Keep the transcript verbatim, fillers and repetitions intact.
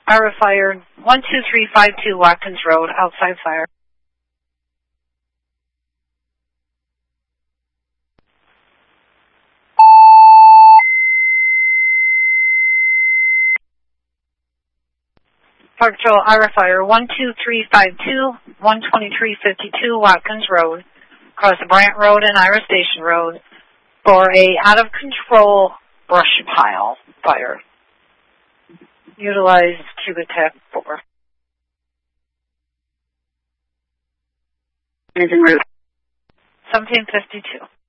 Ira Fire, one two three five two Watkins Road, outside fire. Park Patrol, Ira Fire, one two three five two, one twenty-three fifty-two Watkins Road, across the Brant Road and Ira Station Road, for a out-of-control brush pile fire. Utilize Cuba Tech four. Anything route? seventeen fifty-two.